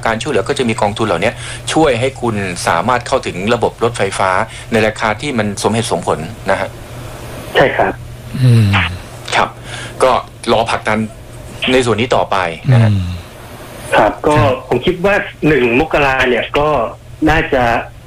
การช่วยเหลือก็จะมีกองทุนเหล่านี้ช่วยให้คุณสามารถเข้าถึงระบบรถไฟฟ้าในราคาที่มันสมเหตุสมผลนะฮะใช่ครับครับก็รอผลักดันในส่วนนี้ต่อไปนะครับก็ผมคิดว่า1 มกราเนี่ยก็น่าจะ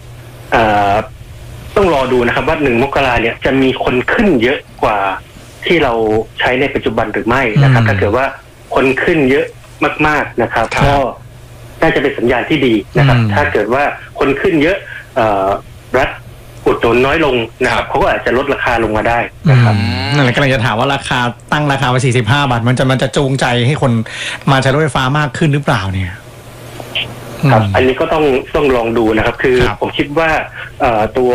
ต้องรอดูนะครับว่า1 มกราเนี่ยจะมีคนขึ้นเยอะกว่าที่เราใช้ในปัจจุบันหรือไม่นะครับถ้าเกิดว่าคนขึ้นเยอะมากๆนะครับก็น่าจะเป็นสัญญาณที่ดีนะครับถ้าเกิดว่าคนขึ้นเยอะรัฐอุดหนุนน้อยลงนะครับเขาก็อาจจะลดราคาลงมาได้นะครับนั่นแหละกำลังจะถามว่าราคาตั้งราคาไป45 บาทมันจะจูงใจให้คนมาใช้รถไฟฟ้ามากขึ้นหรือเปล่าเนี่ยครับอันนี้ก็ต้องลองดูนะครับคือผมคิดว่าตัว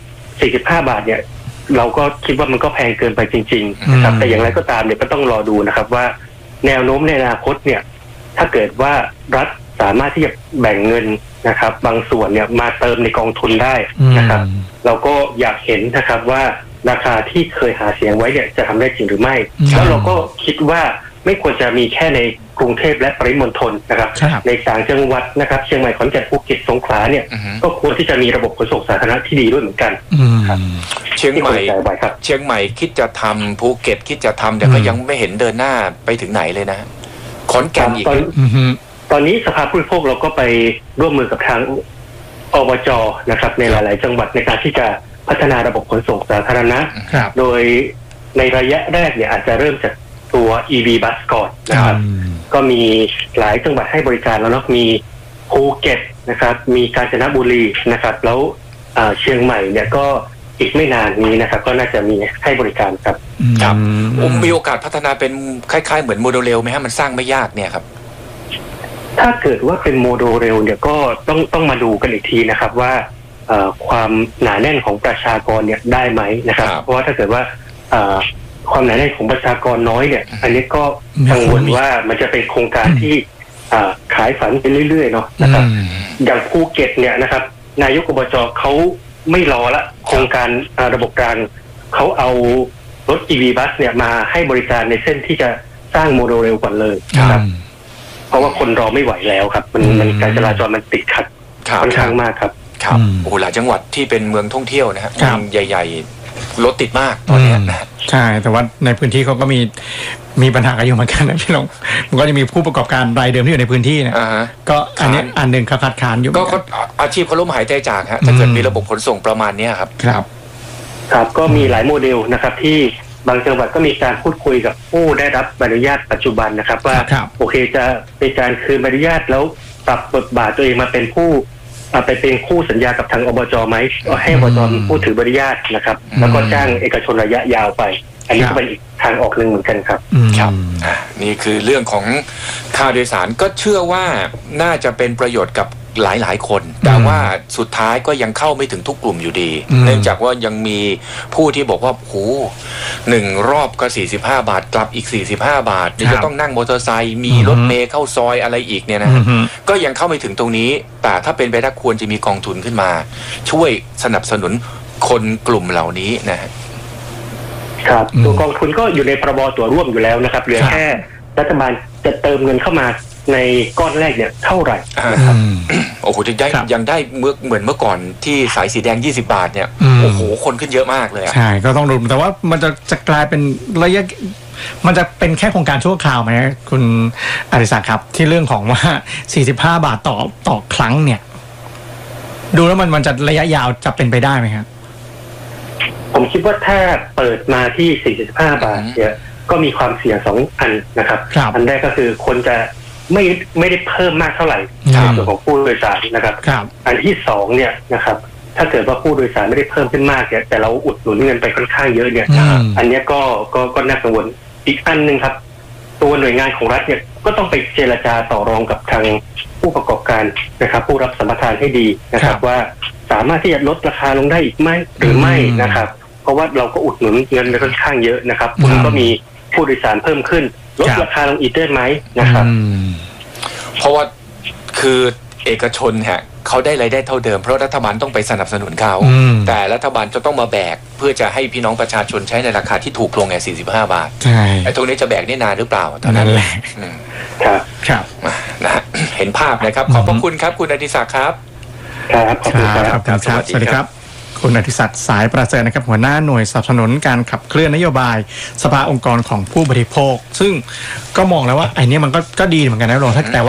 45 บาทเนี่ยเราก็คิดว่ามันก็แพงเกินไปจริงๆนะครับแต่อย่างไรก็ตามเนี่ยก็ต้องรอดูนะครับว่าแนวโน้มในอนาคตเนี่ยถ้าเกิดว่ารัฐสามารถที่จะแบ่งเงินนะครับบางส่วนเนี่ยมาเติมในกองทุนได้นะครับเราก็อยากเห็นนะครับว่าราคาที่เคยหาเสียงไว้เนี่ยจะทำได้จริงหรือไม่แล้วเราก็คิดว่าไม่ควรจะมีแค่ในกรุงเทพและปริมณฑลนะครับในต่างจังหวัดนะครับเชียงใหม่ขอนแก่นภูเก็ตสงขลาเนี่ยก็ควรที่จะมีระบบขนส่งสาธารณะที่ดีด้วยเหมือนกันเชียงใหม่คิดจะทำภูเก็ตคิดจะทำแต่ก็ยังไม่เห็นเดินหน้าไปถึงไหนเลยนะขอนแก่นอีกตอนนี้สภาผู้บริโภคเราก็ไปร่วมมือกับทางอบจ.นะครับในหลายๆจังหวัดในการที่จะพัฒนาระบบขนส่งสาธารณะโดยในระยะแรกเนี่ยอาจจะเริ่มจากตัว EV บัสก่อนนะครับก็มีหลายจังหวัดให้บริการแล้วเนาะมีภูเก็ตนะครับมีกาญจนบุรีนะครับแล้วเชียงใหม่เนี่ยก็อีกไม่นานนี้นะครับก็น่าจะมีให้บริการครับครับมีโอกาสพัฒนาเป็นคล้ายๆเหมือนโมเดลเร็วไหมฮะมันสร้างไม่ยากเนี่ยครับถ้าเกิดว่าเป็นโมเดลเร็วเนี่ยก็ต้องมาดูกันอีกทีนะครับว่าความหนาแน่นของประชากรเนี่ยได้ไหมนะครับเพราะว่าถ้าเกิดว่าความหนาแน่นของประชากรน้อยเนี่ยอันนี้ก็กังวลว่ามันจะเป็นโครงการที่ขายฝันไปเรื่อยๆเนาะนะครับอย่างภูเก็ตเนี่ยนะครับนายกอบจ.เขาไม่รอละโครงการระบบรางเขาเอารถ EV บัสเนี่ยมาให้บริการในเส้นที่จะสร้างโมเดลเร็วก่อนเลยนะครับเพราะว่าคนรอไม่ไหวแล้วครับมันการจราจรมันติดขัดค่อนข้างมากครับโอ้หลายจังหวัดที่เป็นเมืองท่องเที่ยวนะฮะใหญ่ๆรถติดมากตอนนี้นะใช่แต่ว่าในพื้นที่เขาก็มีปัญหากันอยู่เหมือนกันนะพี่น้องมันก็จะมีผู้ประกอบการรายเดิมที่อยู่ในพื้นที่เนี่ยก็อันนี้อันหนึ่งคัดค้านอยู่ก็อาชีพเขาล้มหายใจจากฮะถ้าเกิดมีระบบขนส่งประมาณนี้ครับครับก็มีหลายโมเดลนะครับที่บางจังหวัดก็มีการพูดคุยกับผู้ได้รับใบอนุญาตปัจจุบันนะครับว่าโอเคจะเป็นการคืนใบอนุญาตแล้วปรับบทบาทตัวเองมาเป็นผู้ไปเป็นคู่สัญญากับทางอบจ.ไหมให้อบจ.มีผู้ถือใบอนุญาตนะครับแล้วก็จ้างเอกชนระยะยาวไปอันนี้ก็เป็นอีกทางออกหนึ่งเหมือนกันครับครับนี่คือเรื่องของค่าโดยสารก็เชื่อว่าน่าจะเป็นประโยชน์กับหลายคนแต่ว่าสุดท้ายก็ยังเข้าไม่ถึงทุกกลุ่มอยู่ดีเนื่องจากว่ายังมีผู้ที่บอกว่าโห1 รอบก็45 บาทกลับอีก45 บาทนี่จะต้องนั่งมอเตอร์ไซค์มีรถเมล์เข้าซอยอะไรอีกเนี่ยนะก็ยังเข้าไม่ถึงตรงนี้แต่ถ้าเป็นไปได้ควรจะมีกองทุนขึ้นมาช่วยสนับสนุนคนกลุ่มเหล่านี้นะครับตัวกองทุนก็อยู่ในพรบตัวร่วมอยู่แล้วนะครับเหลือแค่รัฐบาลจะเติมเงินเข้ามาในก้อนแรกเนี่ยเท่าไหร่นะครับโอ้โหยังได้เหมือนเมื่อก่อนที่สายสีแดง20 บาทเนี่ยโอ้โหคนขึ้นเยอะมากเลยใช่ก็ต้องดูแต่ว่ามันจะกลายเป็นระยะมันจะเป็นแค่โครงการชั่วคราวไหมคุณอดิศักดิ์ครับที่เรื่องของว่า45 บาทต่อครั้งเนี่ยดูแล้วมันจะระยะยาวจะเป็นไปได้ไหมครับผมคิดว่าถ้าเปิดมาที่45 บาทเนี่ยก็มีความเสี่ยง2 อันนะครับอันแรกก็คือคนจะไม่ได้เพิ่มมากเท่าไหร่ในส่วนของผู้โดยสารนะครับอันที่2เนี่ยนะครับถ้าเกิดว่าผู้โดยสารไม่ได้เพิ่มขึ้นมากเนี่ยแต่เราอุดหนุนเงินไปค่อนข้างเยอะเนี่ยอันนี้ก็น่ากังวลอีกอันนึงครับตัวหน่วยงานของรัฐเนี่ยก็ต้องไปเจรจาต่อรองกับทางผู้ประกอบการนะครับผู้รับสัมปทานให้ดีนะครับว่าสามารถที่จะลดราคาลงได้อีกไหมหรือไม่นะครับเพราะว่าเราก็อุดหนุนเงินไปค่อนข้างเยอะนะครับคุณก็มีผู้โดยสารเพิ่มขึ้นลดราคาลงอีกได้ไหมนะครับเพราะว่าคือเอกชนฮะเขาได้รายได้เท่าเดิมเพราะรัฐบาลต้องไปสนับสนุนเขาแต่รัฐบาลจะต้องมาแบกเพื่อจะให้พี่น้องประชาชนใช้ในราคาที่ถูกลงไง45 บาทใช่ไอ้ตรงนี้จะแบกได้นานหรือเปล่านั่นแหละครับนะเห็นภาพนะครับขอบพระคุณครับคุณอดิศักดิ์ครับครับขอบคุณครับสวัสดีครับคุณอธิศักดิ์สายประเสริฐนะครับหัวหน้าหน่วยสนับสนุนการขับเคลื่อนนโยบายสภาองค์กรของผู้บริโภคซึ่งก็มองแล้วว่าไอ้นี่มันก็ดีเหมือนกันนะรองแต่ว่า